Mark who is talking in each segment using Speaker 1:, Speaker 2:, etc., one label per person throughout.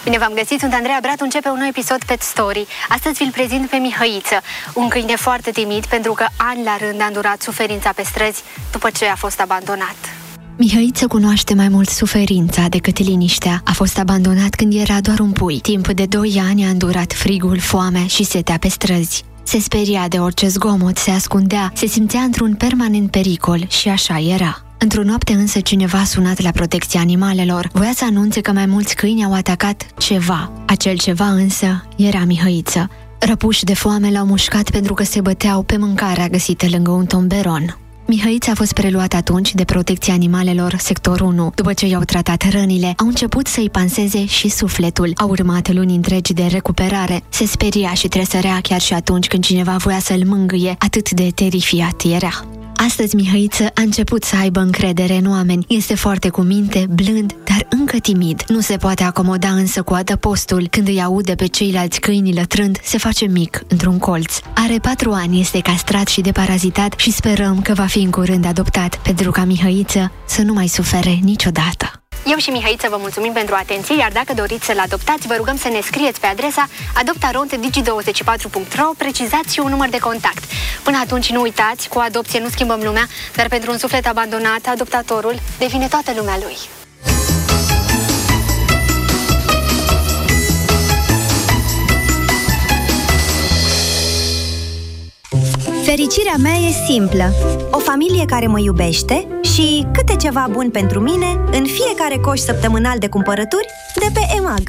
Speaker 1: Bine v-am găsit, sunt Andreea Bratu, începe un nou episod Pet Story. Astăzi vi-l prezint pe Mihăiță, un câine foarte timid pentru că ani la rând a îndurat suferința pe străzi după ce a fost abandonat.
Speaker 2: Mihăiță cunoaște mai mult suferința decât liniștea. A fost abandonat când era doar un pui. Timp de 2 ani a îndurat frigul, foamea și setea pe străzi. Se speria de orice zgomot, se ascundea, se simțea într-un permanent pericol și așa era. Într-o noapte însă cineva a sunat la protecția animalelor. Voia să anunțe că mai mulți câini au atacat ceva. Acel ceva însă era Mihăiță. Răpuși de foame l-au mușcat pentru că se băteau pe mâncarea găsită lângă un tomberon. Mihăița a fost preluat atunci de protecția animalelor sector 1. După ce i-au tratat rănile, au început să-i panseze și sufletul. Au urmat luni întregi de recuperare. Se speria și tresărea chiar și atunci când cineva voia să-l mângâie, atât de terifiat era. Astăzi Mihăiță a început să aibă încredere în oameni. Este foarte cu minte, blând, dar încă timid. Nu se poate acomoda însă cu adăpostul. Când îi aude pe ceilalți câini lătrând, se face mic într-un colț. Are 4 ani, este castrat și deparazitat și sperăm că va fi în curând adoptat, pentru ca Mihăiță să nu mai sufere niciodată.
Speaker 1: Eu și Mihăiță vă mulțumim pentru atenție, iar dacă doriți să-l adoptați, vă rugăm să ne scrieți pe adresa adoptarond@digi24.ro, precizați și un număr de contact. Până atunci nu uitați, cu adopție nu schimbăm lumea, dar pentru un suflet abandonat, adoptatorul devine toată lumea lui.
Speaker 3: Fericirea mea e simplă. O familie care mă iubește și câte ceva bun pentru mine în fiecare coș săptămânal de cumpărături de pe EMAG.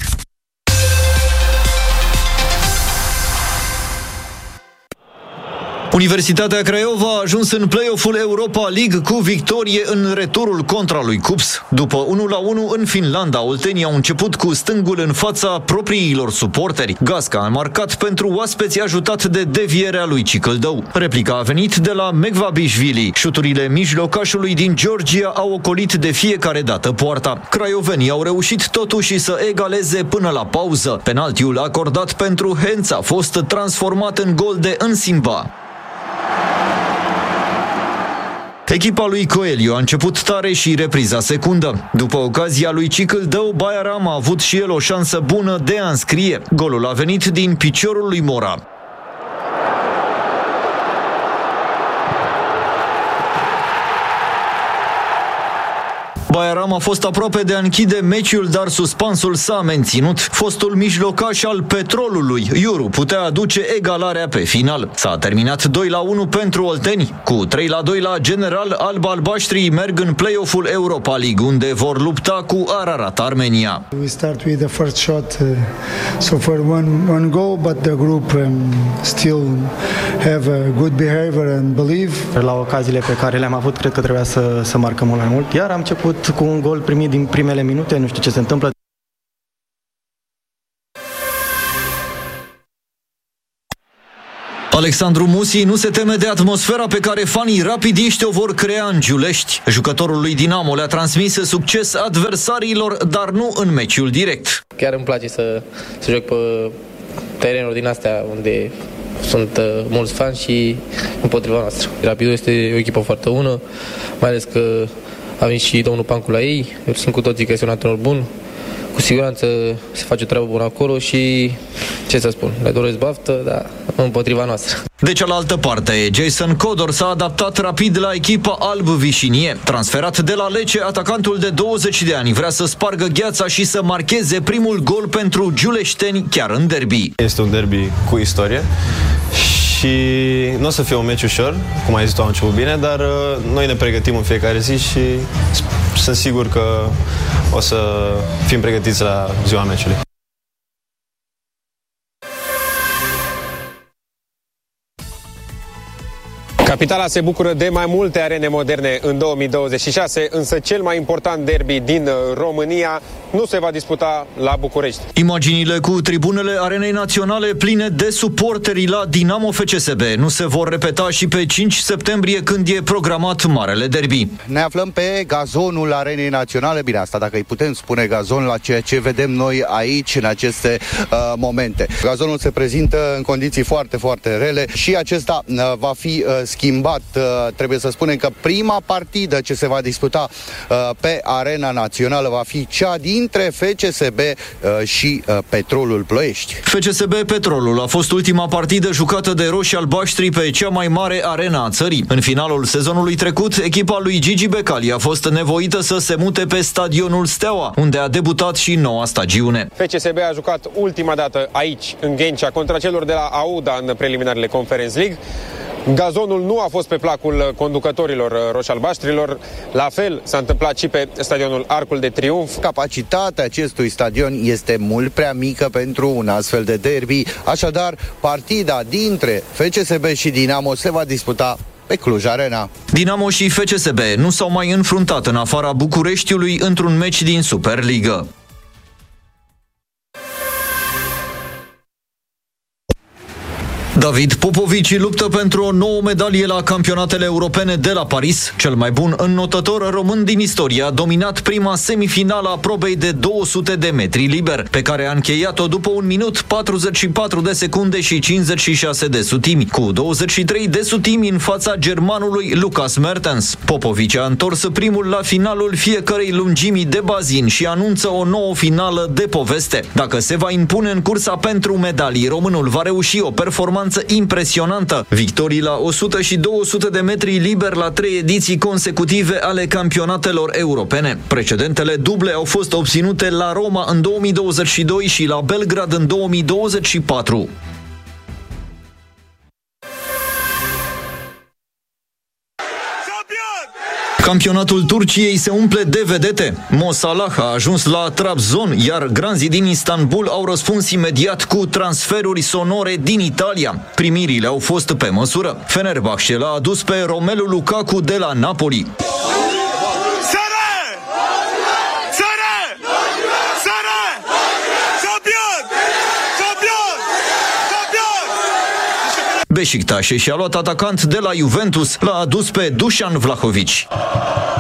Speaker 4: Universitatea Craiova a ajuns în play-off-ul Europa League cu victorie în returul contra lui Cups. După 1-1 în Finlanda, oltenii au început cu stângul în fața propriilor suporteri. Gasca a marcat pentru oaspeți, ajutat de devierea lui Cicâldău. Replica a venit de la Mekvabișvili. Șuturile mijlocașului din Georgia au ocolit de fiecare dată poarta. Craiovenii au reușit totuși să egaleze până la pauză. Penaltiul acordat pentru Hens a fost transformat în gol de Însimba. Echipa lui Coelho a început tare și repriza secundă. După ocazia lui Cicâldău, Bayaram a avut și el o șansă bună de a înscrie. Golul a venit din piciorul lui Mora. Bayaram a fost aproape de a închide meciul, dar suspansul s-a menținut. Fostul mijlocaș al Petrolului, Iuru, putea aduce egalarea pe final. S-a terminat 2-1 pentru olteni. Cu 3-2 la general, alb-albaștrii merg în play-off-ul Europa League, unde vor lupta cu Ararat Armenia.
Speaker 5: We start with the first shot, so for one goal, but the group still have a good behavior and believe.
Speaker 6: La ocaziile pe care le-am avut, cred că trebuia să marcăm mult mai mult. Iar am început cu un gol primit din primele minute, nu știu ce se întâmplă.
Speaker 4: Alexandru Musi nu se teme de atmosfera pe care fanii rapidiști o vor crea în Giulești. Jucătorul lui Dinamo le-a transmis succes adversarilor, dar nu în meciul direct.
Speaker 7: Chiar îmi place să joc pe terenuri din astea unde sunt mulți fani și împotriva noastră. Rapidul este o echipă foarte bună, mai ales că a venit și domnul Pancu la ei. Eu sunt cu toții că este un antrenor bun. Cu siguranță se face o treabă bună acolo și, ce să spun, le doresc baftă, dar împotriva noastră.
Speaker 4: De cealaltă parte, Jason Codor s-a adaptat rapid la echipa alb-vișinie. Transferat de la Lecce, atacantul de 20 de ani vrea să spargă gheața și să marcheze primul gol pentru giuleșteni chiar în derby.
Speaker 8: Este un derby cu istorie și nu o să fie un meci ușor, cum ai zis tu, am început bine, dar noi ne pregătim în fiecare zi și sunt sigur că o să fim pregătiți la ziua meciului.
Speaker 9: Capitala se bucură de mai multe arene moderne în 2026, însă cel mai important derby din România nu se va disputa la București.
Speaker 4: Imaginile cu tribunele Arenei Naționale pline de suporteri la Dinamo FCSB nu se vor repeta și pe 5 septembrie, când e programat marele derby.
Speaker 10: Ne aflăm pe gazonul Arenei Naționale, bine, asta dacă îi putem spune gazon la ceea ce vedem noi aici în aceste momente. Gazonul se prezintă în condiții foarte, foarte rele și acesta va fi schimbat. Trebuie să spunem că prima partidă ce se va disputa pe Arena Națională va fi cea din dintre FCSB și Petrolul Ploiești.
Speaker 4: FCSB Petrolul a fost ultima partidă jucată de roșii-albaștri pe cea mai mare arena a țării. În finalul sezonului trecut, echipa lui Gigi Becali a fost nevoită să se mute pe stadionul Steaua, unde a debutat și noua stagiune.
Speaker 9: FCSB a jucat ultima dată aici, în Ghencea, contra celor de la Auda în preliminarele Conference League. Gazonul nu a fost pe placul conducătorilor roșalbaștrilor. La fel s-a întâmplat și pe stadionul Arcul de Triunf.
Speaker 10: Capacitatea acestui stadion este mult prea mică pentru un astfel de derby. Așadar, partida dintre FCSB și Dinamo se va disputa pe Cluj Arena.
Speaker 4: Dinamo și FCSB nu s-au mai înfruntat în afara Bucureștiului într-un meci din Superliga. David Popovici luptă pentru o nouă medalie la campionatele europene de la Paris. Cel mai bun înnotător român din istorie a dominat prima semifinală a probei de 200 de metri liber, pe care a încheiat-o după 1 minut 44 de secunde și 56 de sutimi, cu 23 de sutimi în fața germanului Lucas Mertens. Popovici a întors primul la finalul fiecărei lungimi de bazin și anunță o nouă finală de poveste. Dacă se va impune în cursa pentru medalii, românul va reuși o performanță impresionantă. Victorii la 100 și 200 de metri liber la 3 ediții consecutive ale campionatelor europene. Precedentele duble au fost obținute la Roma în 2022 și la Belgrad în 2024. Campionatul Turciei se umple de vedete. Mo Salah a ajuns la Trabzon, iar granzii din Istanbul au răspuns imediat cu transferuri sonore din Italia. Primirile au fost pe măsură. Fenerbahce l-a adus pe Romelu Lukaku de la Napoli. Beşiktaş și-a luat atacant de la Juventus, l-a adus pe Dusan Vlahovic.